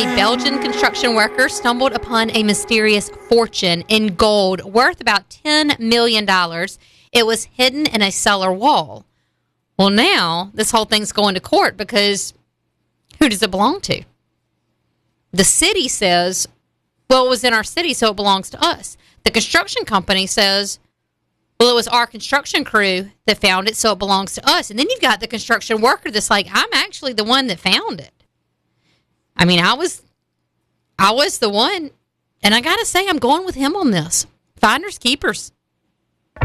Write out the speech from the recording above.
A Belgian construction worker stumbled upon a mysterious fortune in gold worth about $10 million. It was hidden in a cellar wall. Well, now this whole thing's going to court because who does it belong to? The city says, well, it was in our city, so it belongs to us. The construction company says, well, it was our construction crew that found it, so it belongs to us. And then you've got the construction worker that's like, I'm actually the one that found it. I mean, I was the one, and I got to say, I'm going with him on this. Finders keepers.